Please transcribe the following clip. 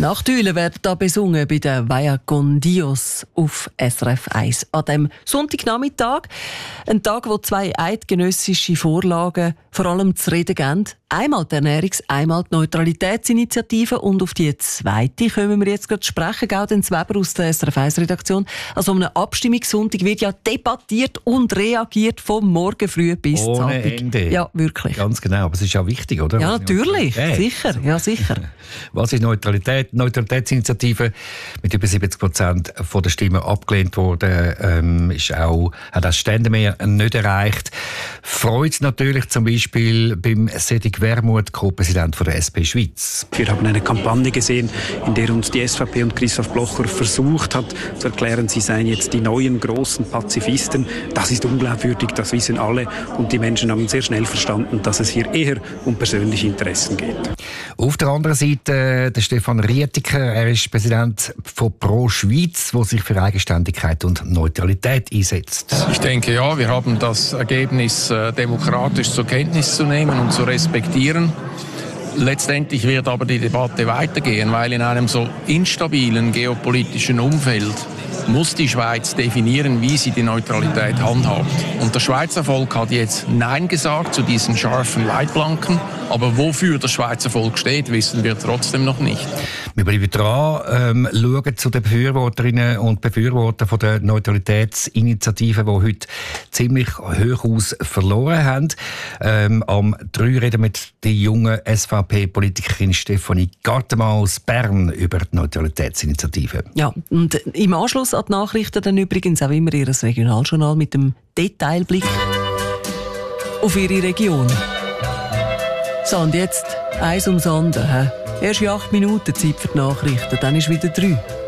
Nachteulen werden da besungen bei der Vaya con Dios auf SRF 1 an dem Sonntagnachmittag. Ein Tag, wo zwei eidgenössische Vorlagen vor allem zu reden geben. Einmal die Ernährungs-, einmal die Neutralitätsinitiative. Und auf die zweite können wir jetzt gerade sprechen. Gaudenz Weber aus der SRF 1-Redaktion. Also um einen Abstimmungssonntag wird ja debattiert und reagiert vom Morgen früh bis zum Abend. Ohne Ende. Ja, wirklich. Ganz genau, aber es ist ja wichtig, oder? Ja, natürlich. Sicher, ja, sicher. Was ist Neutralität? Neutralitätsinitiative mit über 70% der Stimmen abgelehnt worden, hat das Ständemehr nicht erreicht. Freut natürlich zum Beispiel beim Cedric Wermuth, Co-Präsident der SP Schweiz. Wir haben eine Kampagne gesehen, in der uns die SVP und Christoph Blocher versucht hat zu erklären, sie seien jetzt die neuen großen Pazifisten. Das ist unglaubwürdig, das wissen alle. Und die Menschen haben sehr schnell verstanden, dass es hier eher um persönliche Interessen geht. Auf der anderen Seite der Stefan Rietiker, er ist Präsident von Pro Schweiz, der sich für Eigenständigkeit und Neutralität einsetzt. Ich denke, ja, wir haben das Ergebnis demokratisch zur Kenntnis zu nehmen und zu respektieren. Letztendlich wird aber die Debatte weitergehen, weil in einem so instabilen geopolitischen Umfeld muss die Schweiz definieren, wie sie die Neutralität handhabt. Und das Schweizer Volk hat jetzt Nein gesagt zu diesen scharfen Leitplanken. Aber wofür das Schweizer Volk steht, wissen wir trotzdem noch nicht. Wir bleiben dran, schauen zu den Befürworterinnen und Befürwortern von der Neutralitätsinitiative, die heute ziemlich hoch aus verloren haben. Am 3 reden wir mit der jungen SVP-Politikerin Stefanie Gartemann aus Bern über die Neutralitätsinitiative. Ja, und im Anschluss an die Nachrichten dann übrigens auch immer ihr Regionaljournal mit dem Detailblick auf ihre Region. So, und jetzt eins ums andere. Erst in 8 Minuten Zeit für die Nachrichten, dann ist wieder 3.